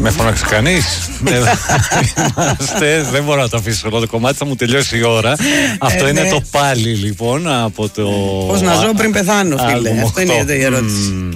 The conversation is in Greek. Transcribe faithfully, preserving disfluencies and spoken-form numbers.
Με φώναξε κανείς? Δεν μπορώ να το αφήσω όλο το κομμάτι, θα μου τελειώσει η ώρα. Αυτό είναι το πάλι λοιπόν από το. Πώς να ζω πριν πεθάνω, φίλε. Αυτό είναι η ερώτηση.